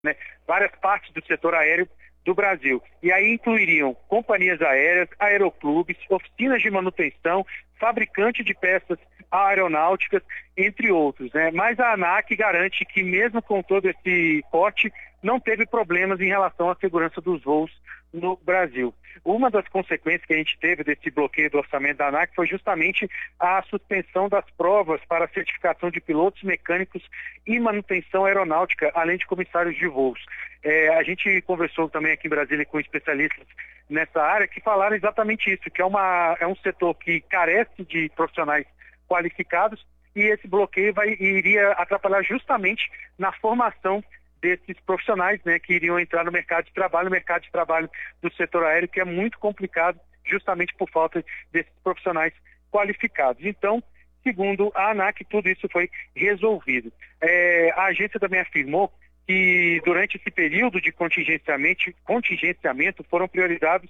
né, várias partes do setor aéreo do Brasil. E aí incluiriam companhias aéreas, aeroclubes, oficinas de manutenção, fabricante de peças aeronáuticas, entre outros, né? Mas a ANAC garante que mesmo com todo esse pote, não teve problemas em relação à segurança dos voos no Brasil. Uma das consequências que a gente teve desse bloqueio do orçamento da ANAC foi justamente a suspensão das provas para a certificação de pilotos, mecânicos e manutenção aeronáutica, além de comissários de voos. A gente conversou também aqui em Brasília com especialistas nessa área que falaram exatamente isso, que é um setor que carece de profissionais qualificados e esse bloqueio iria atrapalhar justamente na formação desses profissionais, né, que iriam entrar no mercado de trabalho do setor aéreo, que é muito complicado justamente por falta desses profissionais qualificados. Então, segundo a ANAC, tudo isso foi resolvido. A agência também afirmou que durante esse período de contingenciamento foram priorizadas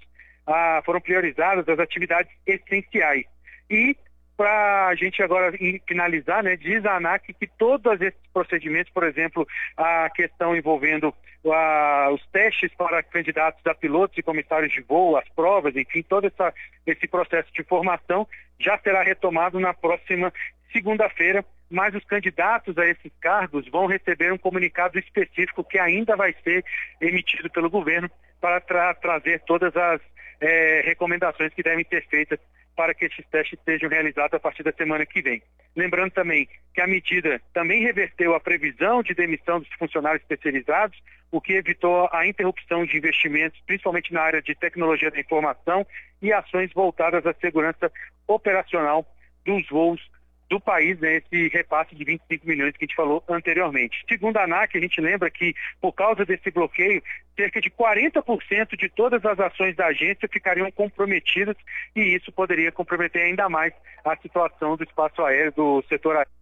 as atividades essenciais. E para a gente agora finalizar, né, diz a ANAC que todos esses procedimentos, por exemplo, a questão envolvendo os testes para candidatos a pilotos e comissários de voo, as provas, enfim, todo esse processo de formação já será retomado na próxima segunda-feira, mas os candidatos a esses cargos vão receber um comunicado específico que ainda vai ser emitido pelo governo para trazer todas as recomendações que devem ser feitas para que esses testes sejam realizados a partir da semana que vem. Lembrando também que a medida também reverteu a previsão de demissão dos funcionários especializados, o que evitou a interrupção de investimentos, principalmente na área de tecnologia da informação e ações voltadas à segurança operacional dos voos do país, né, esse repasse de 25 milhões que a gente falou anteriormente. Segundo a ANAC, a gente lembra que, por causa desse bloqueio, cerca de 40% de todas as ações da agência ficariam comprometidas e isso poderia comprometer ainda mais a situação do espaço aéreo, do setor aéreo.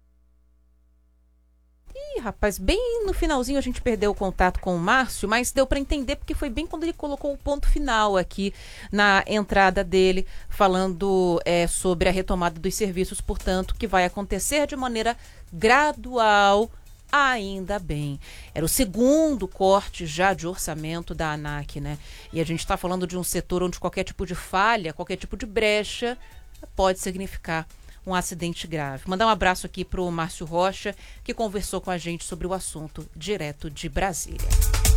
Ih, rapaz, bem no finalzinho a gente perdeu o contato com o Márcio, mas deu para entender porque foi bem quando ele colocou o ponto final aqui na entrada dele, falando sobre a retomada dos serviços, portanto, que vai acontecer de maneira gradual, ainda bem. Era o segundo corte já de orçamento da ANAC, né? E a gente está falando de um setor onde qualquer tipo de falha, qualquer tipo de brecha pode significar um acidente grave. Mandar um abraço aqui para o Márcio Rocha, que conversou com a gente sobre o assunto direto de Brasília.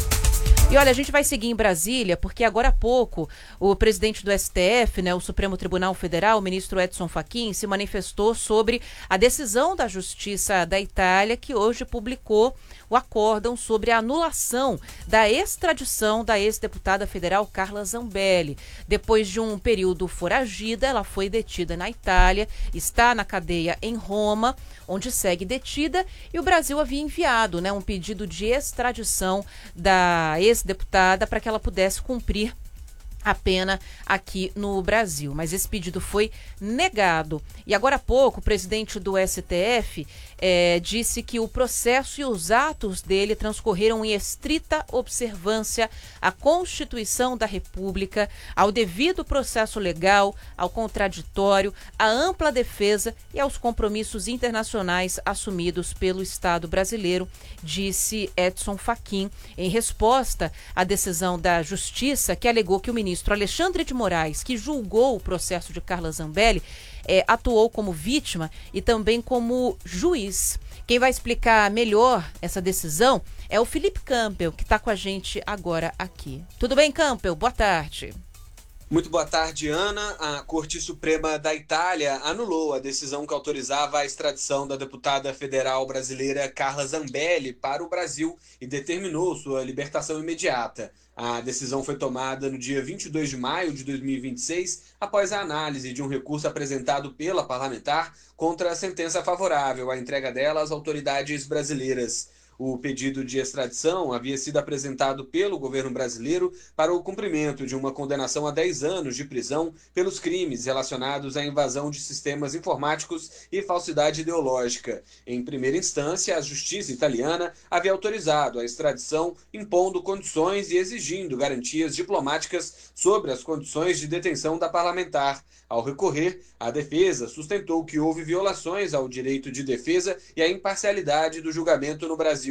E olha, a gente vai seguir em Brasília, porque agora há pouco o presidente do STF, né, o Supremo Tribunal Federal, o ministro Edson Fachin, se manifestou sobre a decisão da Justiça da Itália, que hoje publicou o acórdão sobre a anulação da extradição da ex-deputada federal Carla Zambelli. Depois de um período foragida, ela foi detida na Itália, está na cadeia em Roma, onde segue detida, e o Brasil havia enviado, né, um pedido de extradição da ex-deputada para que ela pudesse cumprir a pena aqui no Brasil. Mas esse pedido foi negado. E agora há pouco, o presidente do STF disse que o processo e os atos dele transcorreram em estrita observância à Constituição da República, ao devido processo legal, ao contraditório, à ampla defesa e aos compromissos internacionais assumidos pelo Estado brasileiro, disse Edson Fachin, em resposta à decisão da Justiça que alegou que o ministro Alexandre de Moraes, que julgou o processo de Carla Zambelli, atuou como vítima e também como juiz. Quem vai explicar melhor essa decisão é o Felipe Campbell, que está com a gente agora aqui. Tudo bem, Campbell? Boa tarde. Muito boa tarde, Ana. A Corte Suprema da Itália anulou a decisão que autorizava a extradição da deputada federal brasileira Carla Zambelli para o Brasil e determinou sua libertação imediata. A decisão foi tomada no dia 22 de maio de 2026, após a análise de um recurso apresentado pela parlamentar contra a sentença favorável à entrega dela às autoridades brasileiras. O pedido de extradição havia sido apresentado pelo governo brasileiro para o cumprimento de uma condenação a 10 anos de prisão pelos crimes relacionados à invasão de sistemas informáticos e falsidade ideológica. Em primeira instância, a justiça italiana havia autorizado a extradição, impondo condições e exigindo garantias diplomáticas sobre as condições de detenção da parlamentar. Ao recorrer, a defesa sustentou que houve violações ao direito de defesa e à imparcialidade do julgamento no Brasil.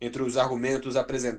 Entre os argumentos apresentados